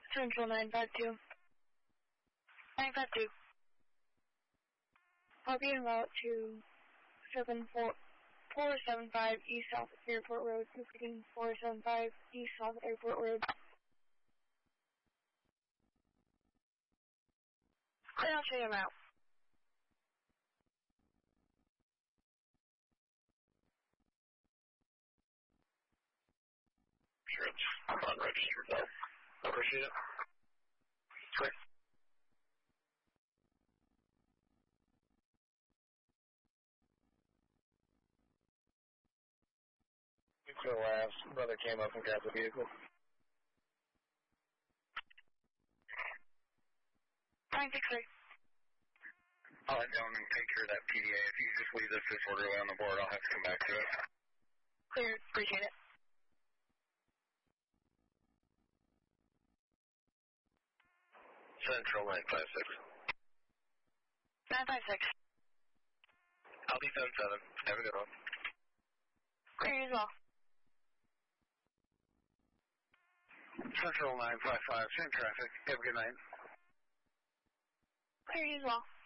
Central 952. 952. I'll be en route to 475 East South Airport Road, 475 East South Airport Road. Then I'll show you route. Sure, it's unregistered though. Appreciate it. Great. So last brother came up and grabbed the vehicle. 963. I'll let gentlemen take care of that PDA. If you just leave this disorderly on the board, I'll have to come back to it. Clear. Appreciate it. Central 956. 956. I'll be 10-7. Have a good one. Clear as well. Central 955, same traffic. Have a good night. Clear as well.